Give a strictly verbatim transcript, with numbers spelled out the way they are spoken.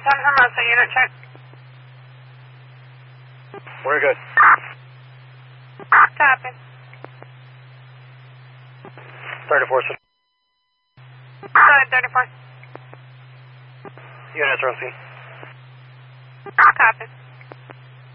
ten Hermosa, unit check. We're good. Copy. thirty-four. Side thirty-four. Units, Rosie. Copy.